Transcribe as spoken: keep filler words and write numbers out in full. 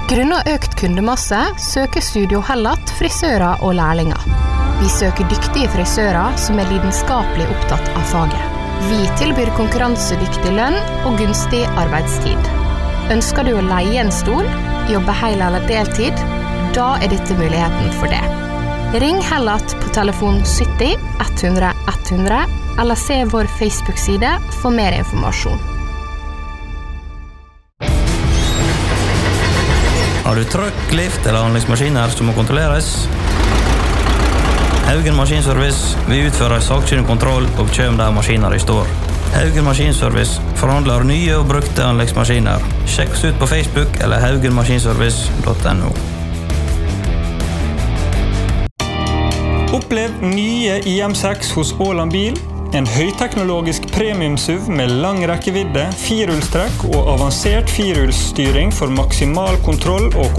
Grunnet økt kundemasse søker Studio Hellat frisører og lærlinger. Vi søker dyktige frisører som er lidenskapelig opptatt av faget. Vi tilbyr konkurransedyktig lønn og gunstig arbeidstid. Ønsker du å leie en stol, jobbe hel eller deltid, da er dette muligheten for det. Ring Hellat på telefon sytti ett hundre ett hundre eller se vår Facebook-side for mer informasjon. Har du trøkk, lift eller anleggsmaskiner som må kontrolleres? Haugen Maskinservice vil utføre sakkyndig kontroll og kjøm der maskiner i står. Haugen Maskinservice forhandler nye og brukte anleggsmaskiner. Sjekk oss ut på Facebook eller haugen maskinservice punktum no. Opplev nye I M seks hos Åland Bil. En høyteknologisk premium-SUV med lang rekkevidde, firehjulstrekk og avansert firehjulsstyring for maksimal kontroll og